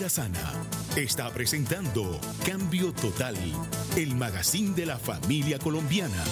Sana está presentando Cambio Total, el magazine de la familia colombiana.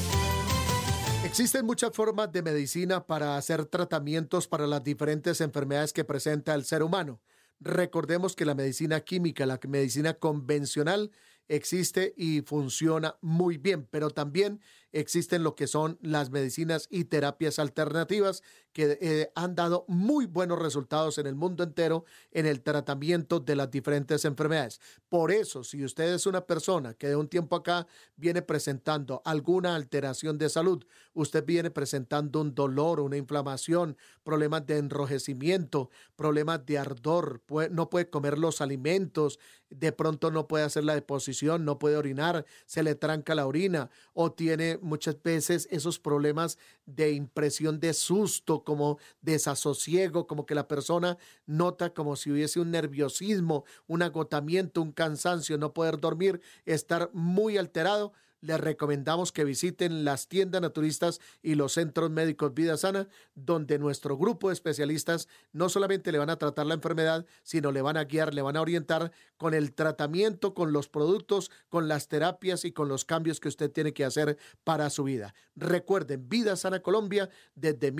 Existen muchas formas de medicina para hacer tratamientos para las diferentes enfermedades que presenta el ser humano. Recordemos que la medicina química, la medicina convencional existe y funciona muy bien, pero también existen lo que son las medicinas y terapias alternativas que han dado muy buenos resultados en el mundo entero en el tratamiento de las diferentes enfermedades. Por eso, si usted es una persona que de un tiempo acá viene presentando alguna alteración de salud, usted viene presentando un dolor, una inflamación, problemas de enrojecimiento, problemas de ardor, no puede comer los alimentos, de pronto no puede hacer la deposición, no puede orinar, se le tranca la orina o tiene muchas veces esos problemas de impresión de susto, como desasosiego, como que la persona nota como si hubiese un nerviosismo, un agotamiento, un cansancio, no poder dormir, estar muy alterado. Les recomendamos que visiten las tiendas naturistas y los centros médicos Vida Sana, donde nuestro grupo de especialistas no solamente le van a tratar la enfermedad, sino le van a guiar, le van a orientar con el tratamiento, con los productos, con las terapias y con los cambios que usted tiene que hacer para su vida. Recuerden, Vida Sana Colombia, desde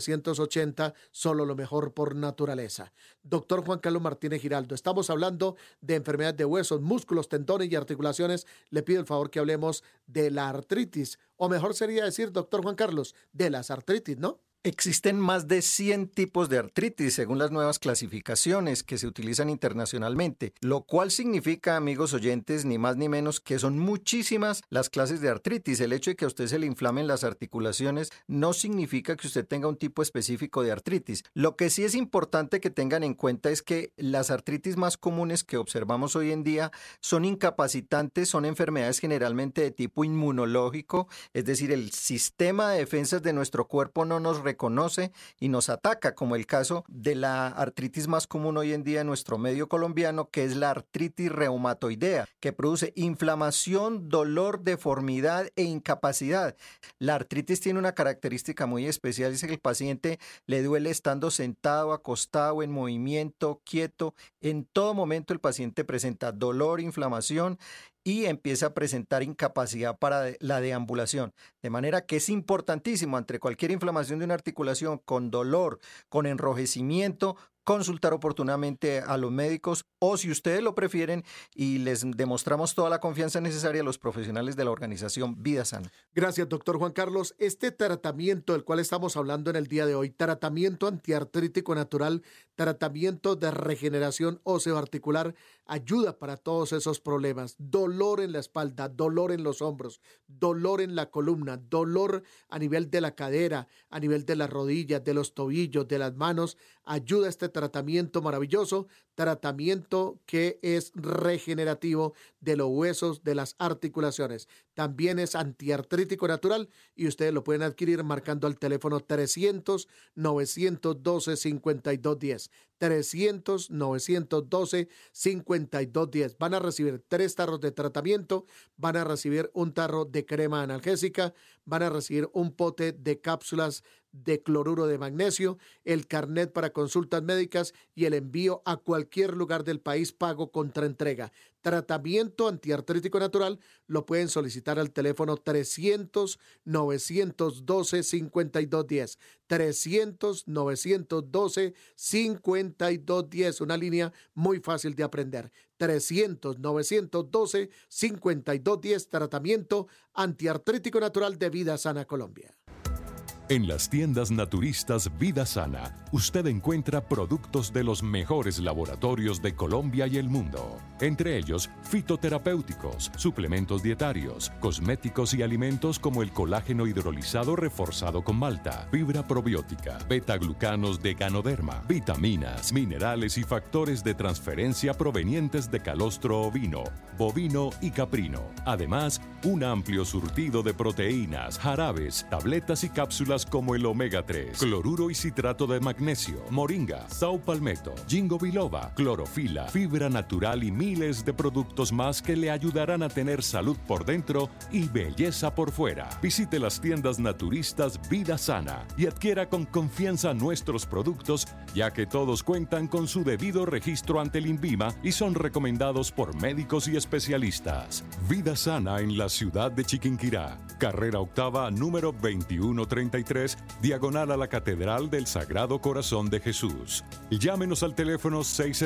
1980, solo lo mejor por naturaleza. Doctor Juan Carlos Martínez Giraldo, estamos hablando de enfermedades de huesos, músculos, tendones y articulaciones. Le pido el favor que hablemos de la artritis, o mejor sería decir, doctor Juan Carlos, de las artritis, ¿no? Existen más de 100 tipos de artritis según las nuevas clasificaciones que se utilizan internacionalmente, lo cual significa, amigos oyentes, ni más ni menos que son muchísimas las clases de artritis. El hecho de que a usted se le inflamen las articulaciones no significa que usted tenga un tipo específico de artritis. Lo que sí es importante que tengan en cuenta es que las artritis más comunes que observamos hoy en día son incapacitantes, son enfermedades generalmente de tipo inmunológico, es decir, el sistema de defensas de nuestro cuerpo no nos reconoce y nos ataca, como el caso de la artritis más común hoy en día en nuestro medio colombiano, que es la artritis reumatoidea, que produce inflamación, dolor, deformidad e incapacidad. La artritis tiene una característica muy especial, es que el paciente le duele estando sentado, acostado, en movimiento, quieto. En todo momento el paciente presenta dolor, inflamación y empieza a presentar incapacidad para la deambulación. De manera que es importantísimo ante cualquier inflamación de una articulación con dolor, con enrojecimiento, consultar oportunamente a los médicos o, si ustedes lo prefieren, y les demostramos toda la confianza necesaria a los profesionales de la organización Vida Sana. Gracias, doctor Juan Carlos. Este tratamiento del cual estamos hablando en el día de hoy, tratamiento antiartrítico natural, tratamiento de regeneración óseo-articular, ayuda para todos esos problemas. Dolor en la espalda, dolor en los hombros, dolor en la columna, dolor a nivel de la cadera, a nivel de las rodillas, de los tobillos, de las manos. Ayuda a este tratamiento maravilloso, tratamiento que es regenerativo de los huesos, de las articulaciones. También es antiartrítico natural y ustedes lo pueden adquirir marcando al teléfono 300-912-5210. 300-912-5210. Van a recibir 3 tarros de tratamiento, van a recibir un tarro de crema analgésica, van a recibir un pote de cápsulas de cloruro de magnesio, el carnet para consultas médicas y el envío a cualquier lugar del país pago contra entrega. Tratamiento antiartrítico natural lo pueden solicitar al teléfono 300-912-5210. 300-912-5210. Una línea muy fácil de aprender. 300-912-5210. Tratamiento antiartrítico natural de Vida Sana Colombia. En las tiendas naturistas Vida Sana, usted encuentra productos de los mejores laboratorios de Colombia y el mundo. Entre ellos, fitoterapéuticos, suplementos dietarios, cosméticos y alimentos como el colágeno hidrolizado reforzado con malta, fibra probiótica, betaglucanos de Ganoderma, vitaminas, minerales y factores de transferencia provenientes de calostro ovino, bovino y caprino. Además, un amplio surtido de proteínas, jarabes, tabletas y cápsulas poderosas como el omega 3, cloruro y citrato de magnesio, moringa, saupalmeto, ginkgo biloba, clorofila, fibra natural y miles de productos más que le ayudarán a tener salud por dentro y belleza por fuera. Visite las tiendas naturistas Vida Sana y adquiera con confianza nuestros productos, ya que todos cuentan con su debido registro ante el INVIMA y son recomendados por médicos y especialistas. Vida Sana en la ciudad de Chiquinquirá, carrera octava número 2133, diagonal a la Catedral del Sagrado Corazón de Jesús. Llámenos al teléfono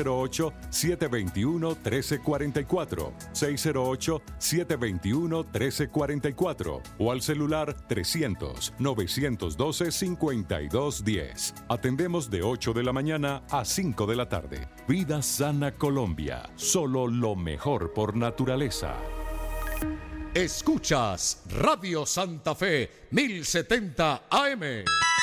608-721-1344, 608-721-1344 o al celular 300-912-5210. Atendemos de 8 de la mañana a 5 de la tarde. Vida Sana Colombia, solo lo mejor por naturaleza. Escuchas Radio Santa Fe 1070 AM.